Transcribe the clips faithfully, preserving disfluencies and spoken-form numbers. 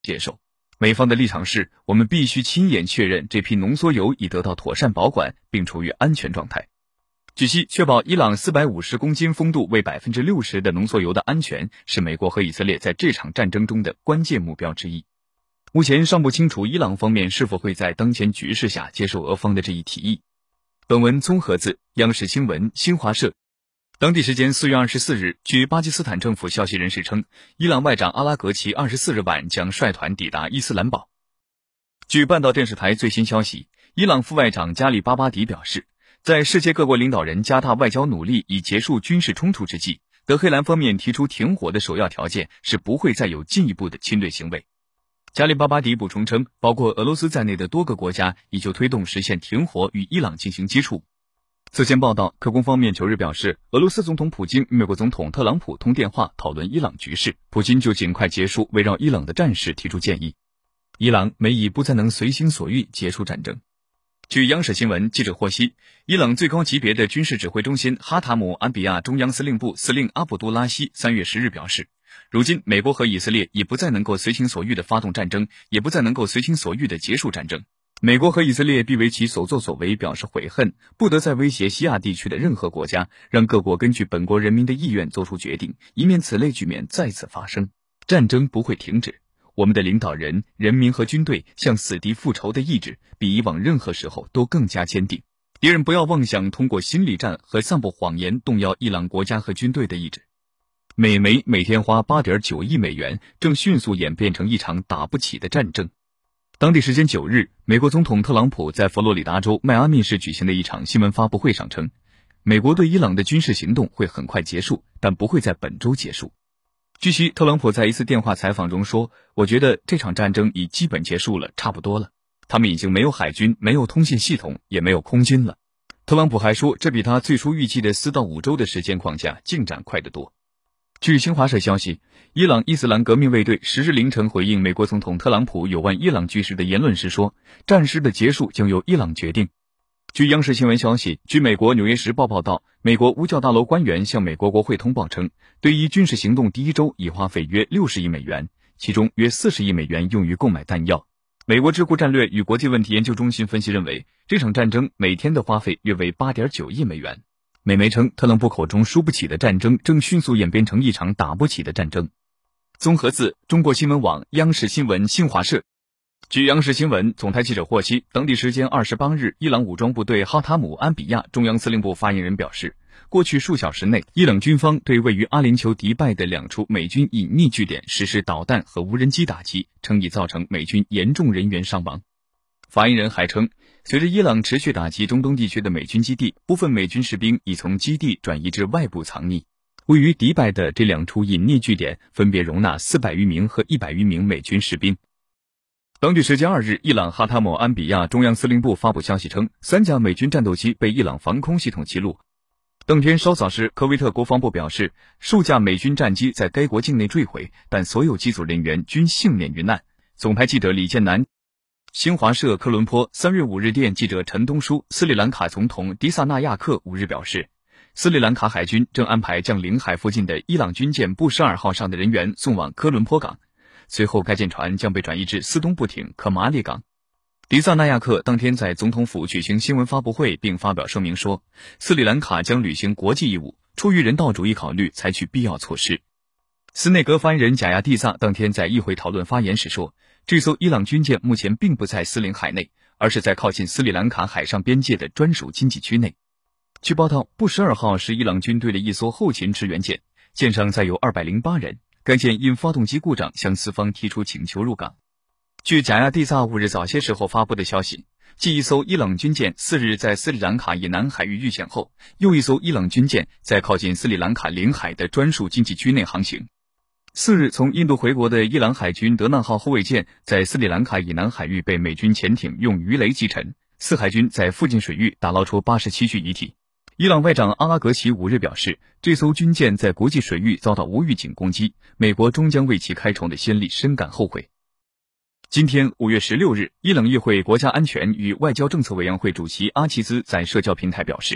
接受。美方的立场是，我们必须亲眼确认这批浓缩铀已得到妥善保管并处于安全状态。据悉，确保伊朗四百五十公斤风度为 百分之六十 的浓缩铀的安全，是美国和以色列在这场战争中的关键目标之一。目前尚不清楚伊朗方面是否会在当前局势下接受俄方的这一提议。本文综合自央视新闻新华社。当地时间四月二十四日，据巴基斯坦政府消息人士称，伊朗外长阿拉格齐二十四日晚将率团抵达伊斯兰堡。据半岛电视台最新消息，伊朗副外长加里巴巴迪表示，在世界各国领导人加大外交努力以结束军事冲突之际，德黑兰方面提出停火的首要条件是不会再有进一步的侵略行为。加里巴巴迪补充称，包括俄罗斯在内的多个国家已就推动实现停火与伊朗进行接触。此前报道，克宫方面九日表示，俄罗斯总统普京与美国总统特朗普通电话讨论伊朗局势，普京就尽快结束围绕伊朗的战事提出建议。伊朗美已不再能随心所欲结束战争。据央视新闻记者获悉，伊朗最高级别的军事指挥中心哈塔姆安比亚中央司令部司令阿卜杜拉希三月十日表示，如今美国和以色列已不再能够随心所欲地发动战争，也不再能够随心所欲地结束战争。美国和以色列必为其所作所为表示悔恨，不得再威胁西亚地区的任何国家，让各国根据本国人民的意愿做出决定，以免此类局面再次发生。战争不会停止，我们的领导人、人民和军队向死敌复仇的意志比以往任何时候都更加坚定。敌人不要妄想通过心理战和散布谎言动摇伊朗国家和军队的意志。美媒每天花 八点九亿美元，正迅速演变成一场打不起的战争。当地时间九日，美国总统特朗普在佛罗里达州迈阿密市举行的一场新闻发布会上称，美国对伊朗的军事行动会很快结束，但不会在本周结束。据悉，特朗普在一次电话采访中说，我觉得这场战争已基本结束了，差不多了。他们已经没有海军，没有通信系统，也没有空军了。特朗普还说，这比他最初预计的四到五周的时间框架进展快得多。据新华社消息，伊朗伊斯兰革命卫队十日凌晨回应美国总统特朗普有关伊朗局势的言论时说，战事的结束将由伊朗决定。据央视新闻消息，据美国《纽约时报》报道，美国五角大楼官员向美国国会通报称，对于军事行动第一周已花费约六十亿美元，其中约四十亿美元用于购买弹药。美国智库战略与国际问题研究中心分析认为，这场战争每天的花费约为 八点九亿美元。美媒称，特朗普口中输不起的战争正迅速演变成一场打不起的战争。综合自中国新闻网、央视新闻新华社。据央视新闻总台记者获悉，当地时间二十八日，伊朗武装部队哈塔姆安比亚中央司令部发言人表示，过去数小时内，伊朗军方对位于阿联酋迪拜的两处美军隐匿据点实施导弹和无人机打击，称已造成美军严重人员伤亡。发言人还称，随着伊朗持续打击中东地区的美军基地，部分美军士兵已从基地转移至外部藏匿。位于迪拜的这两处隐匿据点分别容纳四百余名和一百余名美军士兵。当地时间二日，伊朗哈塔姆安比亚中央司令部发布消息称，三架美军战斗机被伊朗防空系统击落。当天稍早时，科威特国防部表示，数架美军战机在该国境内坠毁，但所有机组人员均幸免于难。总台记者李建南。新华社科伦坡三月五日电记者陈东书，斯里兰卡总统迪萨纳亚克五日表示，斯里兰卡海军正安排将领海附近的伊朗军舰布什尔号上的人员送往科伦坡港，随后该舰船将被转移至斯东部艇可马里港。迪萨纳亚克当天在总统府举行新闻发布会，并发表声明说，斯里兰卡将履行国际义务，出于人道主义考虑采取必要措施。斯内阁发言人贾亚蒂萨当天在议会讨论发言时说，这艘伊朗军舰目前并不在斯林海内，而是在靠近斯里兰卡海上边界的专属经济区内。据报道，布什尔号是伊朗军队的一艘后勤支援舰，舰上载有二百零八人，该舰因发动机故障向四方提出请求入港。据贾亚蒂萨五日早些时候发布的消息，继一艘伊朗军舰四日在斯里兰卡以南海域遇险后，又一艘伊朗军舰在靠近斯里兰卡领海的专属经济区内航行。四日从印度回国的伊朗海军德纳号护卫舰在斯里兰卡以南海域被美军潜艇用鱼雷击沉，四海军在附近水域打捞出八十七具遗体。伊朗外长阿拉格齐五日表示，这艘军舰在国际水域遭到无预警攻击，美国终将为其开创的先例深感后悔。今天五月十六日，伊朗议会国家安全与外交政策委员会主席阿齐兹在社交平台表示，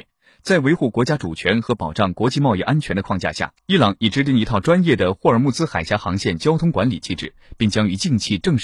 在维护国家主权和保障国际贸易安全的框架下，伊朗已制定一套专业的霍尔木兹海峡航线交通管理机制，并将于近期正式